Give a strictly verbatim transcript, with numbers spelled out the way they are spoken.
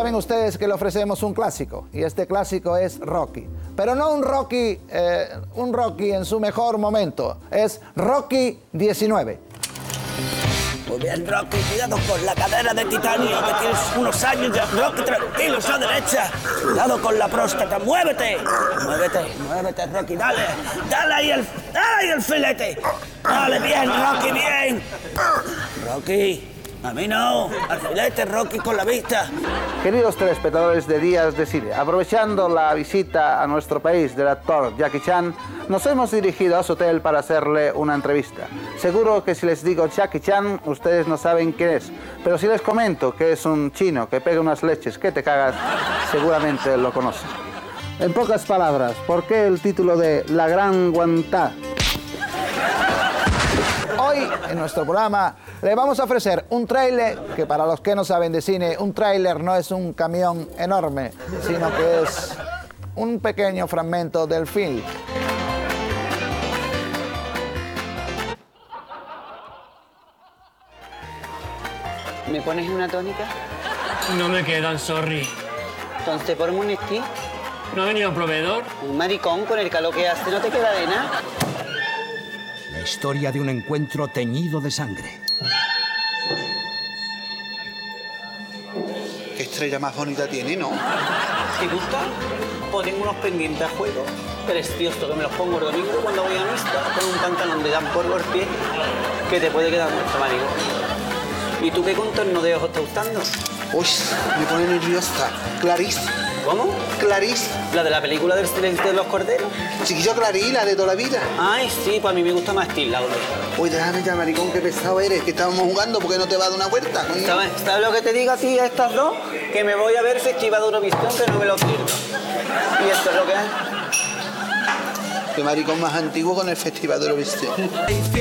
saben ustedes que le ofrecemos un clásico, y este clásico es Rocky. Pero no un Rocky, eh, un Rocky en su mejor momento, es Rocky diecinueve. Muy bien, Rocky, cuidado con la cadera de titanio, que tienes unos años ya. Rocky, tranquilo, a la derecha. Cuidado con la próstata, muévete. Muévete, muévete, Rocky, dale. Dale ahí el, dale ahí el filete. Dale, bien, Rocky, bien. Rocky, a mí no. Al filete, Rocky, con la vista. Queridos telespectadores de Días de Cine, aprovechando la visita a nuestro país del actor Jackie Chan, nos hemos dirigido a su hotel para hacerle una entrevista. Seguro que si les digo Jackie Chan, ustedes no saben quién es, pero si les comento que es un chino que pega unas leches que te cagas, seguramente lo conocen. En pocas palabras, ¿por qué el título de La Gran Guantá? Hoy, en nuestro programa, le vamos a ofrecer un tráiler que, para los que no saben de cine, un tráiler no es un camión enorme, sino que es un pequeño fragmento del film. ¿Me pones una tónica? No me quedan, sorry. Entonces, por un stick. ¿No ha venido proveedor? Un maricón con el calor que hace, no te queda de nada. La historia de un encuentro teñido de sangre. ¿Qué estrella más bonita tiene, no? ¿Te gusta? Pues tengo unos pendientes a juego. Precioso, que me los pongo el domingo cuando voy a misa con un pantalón de dan por el pie que te puede quedar mucho, marico. ¿Y tú qué contorno de ojos te gustando? Uy, me pone nerviosa. Clarice. ¿Cómo? Clarice. ¿La de la película del silencio de los corderos? Chiquillo Clarice, la de toda la vida. Ay, sí, pues a mí me gusta más Steel Lauder. Uy, déjame ya, maricón, qué pesado eres, que estábamos jugando, porque no te va a dar una vuelta, coño? ¿Sabes, ¿Sabes lo que te digo a ti, a estas dos? Que me voy a ver Festival de Eurovisión, que no me lo pierdo. Y esto es lo que hay. Qué maricón más antiguo con el Festival de Eurovisión.